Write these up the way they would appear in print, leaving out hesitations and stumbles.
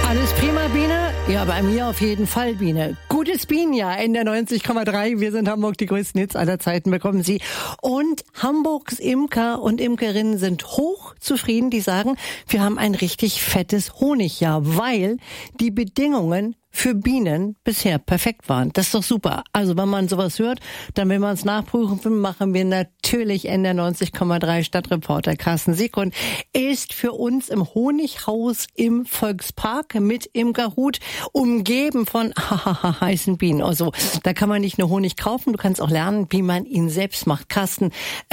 Alles prima, Biene? Ja, bei mir auf jeden Fall, Biene. Gutes Bienenjahr in der 90,3. Wir sind Hamburg, die größten Hits aller Zeiten bekommen Sie. Und Hamburgs Imker und Imkerinnen sind hochzufrieden. Die sagen, wir haben ein richtig fettes Honigjahr, weil die Bedingungen für Bienen bisher perfekt waren. Das ist doch super. Also wenn man sowas hört, dann will man es nachprüfen, machen wir natürlich in der 90,3 Stadtreporter. Carsten Sieggrund ist für uns im Honighaus im Volkspark mit Imkerhut, umgeben von heißen Bienen. Also da kann man nicht nur Honig kaufen, du kannst auch lernen, wie man ihn selbst macht. Carsten,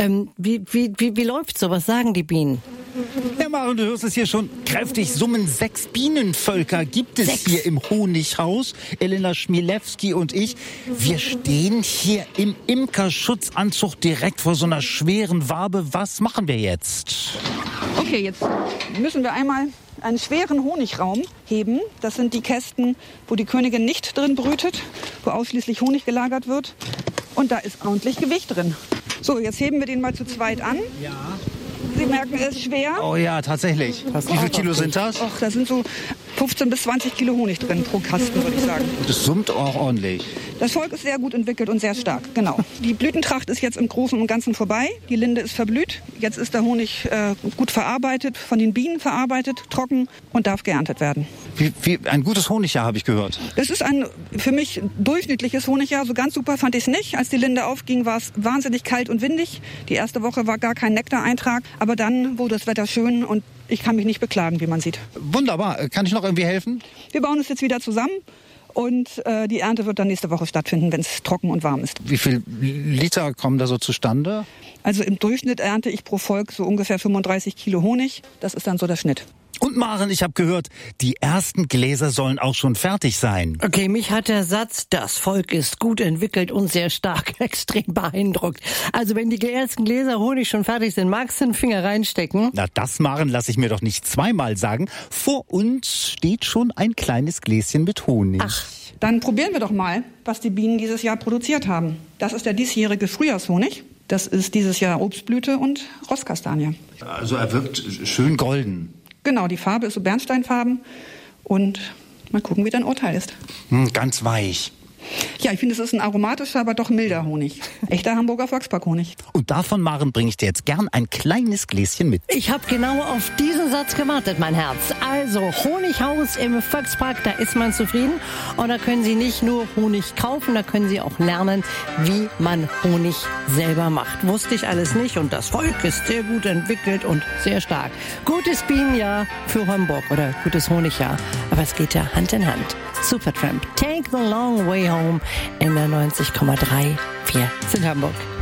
wie läuft so? Was sagen die Bienen? Ja, Maren, du hörst es hier schon kräftig summen. 6 Bienenvölker gibt es hier im Honighaus. Elena Schmielewski und ich, wir stehen hier im Imkerschutzanzug direkt vor so einer schweren Wabe. Was machen wir jetzt? Okay, jetzt müssen wir einmal einen schweren Honigraum heben. Das sind die Kästen, wo die Königin nicht drin brütet, wo ausschließlich Honig gelagert wird. Und da ist ordentlich Gewicht drin. So, jetzt heben wir den mal zu zweit an. Ja. Sie merken, er ist schwer. Oh ja, tatsächlich. Wie viel Kilo sind das? Och, da sind so 15 bis 20 Kilo Honig drin pro Kasten, würde ich sagen. Das summt auch ordentlich. Das Volk ist sehr gut entwickelt und sehr stark, genau. Die Blütentracht ist jetzt im Großen und Ganzen vorbei. Die Linde ist verblüht. Jetzt ist der Honig gut verarbeitet, von den Bienen verarbeitet, trocken und darf geerntet werden. Wie ein gutes Honigjahr, habe ich gehört. Das ist ein für mich durchschnittliches Honigjahr. So ganz super fand ich es nicht. Als die Linde aufging, war es wahnsinnig kalt und windig. Die erste Woche war gar kein Nektareintrag. Aber dann wurde das Wetter schön und ich kann mich nicht beklagen, wie man sieht. Wunderbar. Kann ich noch irgendwie helfen? Wir bauen es jetzt wieder zusammen. Und die Ernte wird dann nächste Woche stattfinden, wenn es trocken und warm ist. Wie viel Liter kommen da so zustande? Also im Durchschnitt ernte ich pro Volk so ungefähr 35 Kilo Honig. Das ist dann so der Schnitt. Und Maren, ich habe gehört, die ersten Gläser sollen auch schon fertig sein. Okay, mich hat der Satz, das Volk ist gut entwickelt und sehr stark, extrem beeindruckt. Also wenn die ersten Gläser Honig schon fertig sind, magst du den Finger reinstecken? Na, das, Maren, lasse ich mir doch nicht zweimal sagen. Vor uns steht schon ein kleines Gläschen mit Honig. Ach, dann probieren wir doch mal, was die Bienen dieses Jahr produziert haben. Das ist der diesjährige Frühjahrshonig. Das ist dieses Jahr Obstblüte und Rosskastanie. Also er wirkt schön golden. Genau, die Farbe ist so bernsteinfarben und mal gucken, wie dein Urteil ist. Ganz weich. Ja, ich finde, es ist ein aromatischer, aber doch milder Honig. Echter Hamburger Volksparkhonig. Und davon, Maren, bringe ich dir jetzt gern ein kleines Gläschen mit. Ich habe genau auf diesen Satz gewartet, mein Herz. Also Honighaus im Volkspark, da ist man zufrieden. Und da können Sie nicht nur Honig kaufen, da können Sie auch lernen, wie man Honig selber macht. Wusste ich alles nicht und das Volk ist sehr gut entwickelt und sehr stark. Gutes Bienenjahr für Hamburg oder gutes Honigjahr. Aber es geht ja Hand in Hand. Supertramp, Take the Long Way Home in der 90,3. Wir sind Hamburg.